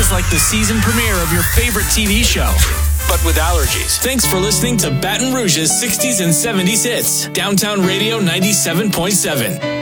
is like the season premiere of your favorite TV show, but with allergies. Thanks for listening to Baton Rouge's 60s and 70s hits. Downtown Radio 97.7.